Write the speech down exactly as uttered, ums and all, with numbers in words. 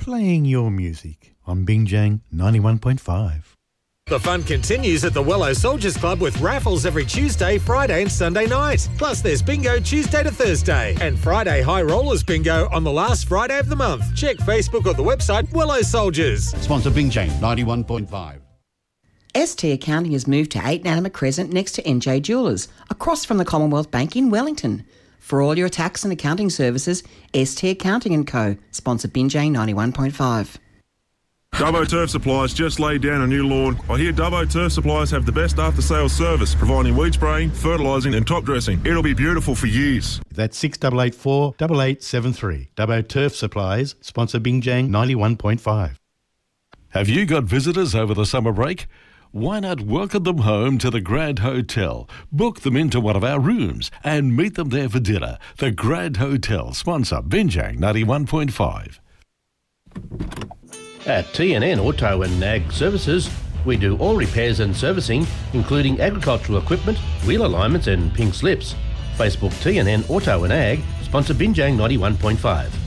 playing your music on Bingjang ninety-one point five. The fun continues at the Wello Soldiers Club with raffles every Tuesday, Friday and Sunday night. Plus there's bingo Tuesday to Thursday and Friday High Rollers bingo on the last Friday of the month. Check Facebook or the website Wello Soldiers. Sponsor Bingjang ninety-one point five. S T Accounting has moved to eight Nanama Crescent next to N J Jewellers, across from the Commonwealth Bank in Wellington. For all your tax and accounting services, S T Accounting and Co. Sponsor Bingjang ninety-one point five. Dubbo Turf Supplies just laid down a new lawn. I hear Dubbo Turf Supplies have the best after-sales service, providing weed spraying, fertilising and top dressing. It'll be beautiful for years. That's six eight eight four, eight eight seven three. Dubbo Turf Supplies, sponsor Bingjang ninety-one point five. Have you got visitors over the summer break? Why not welcome them home to the Grand Hotel? Book them into one of our rooms and meet them there for dinner. The Grand Hotel, sponsor Bingjang ninety-one point five. At T and N Auto and Ag Services, we do all repairs and servicing, including agricultural equipment, wheel alignments and pink slips. Facebook T and N Auto and Ag, sponsor Bingjang ninety-one point five.